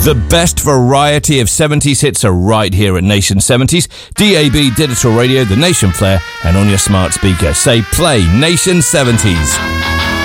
The best variety of 70s hits are right here at Nation 70s. DAB Digital Radio, the Nation Flair, and on your smart speaker. Say play Nation 70s.